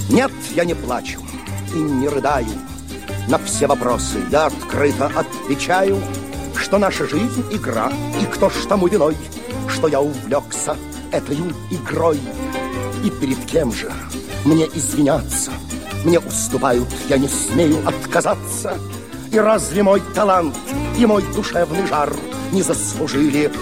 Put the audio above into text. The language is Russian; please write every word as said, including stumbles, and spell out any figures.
Нет, я не плачу и не рыдаю. На все вопросы я открыто отвечаю, что наша жизнь — игра, и кто ж тому виной, что я увлекся этою игрой. И перед кем же мне извиняться? Мне уступают, я не смею отказаться. И разве мой талант и мой душевный жар не заслужили